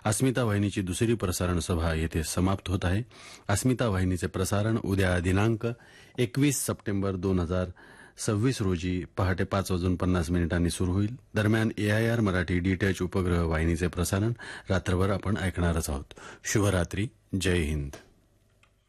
अस्मिता वाहिनीची दुसरी प्रसारण सभा येथे समाप्त होत आहे. अस्मिता वाहिनीचे प्रसारण उद्या दिनांक 21 सप्टेंबर 2026 रोजी पहाटे 5:50 सुरू होईल. दरम्यान एआयआर मराठी डीटीएच उपग्रह वाहिनीचे प्रसारण रात्रभर आपण ऐकणारच आहोत. शुभरात्री. जय हिंद.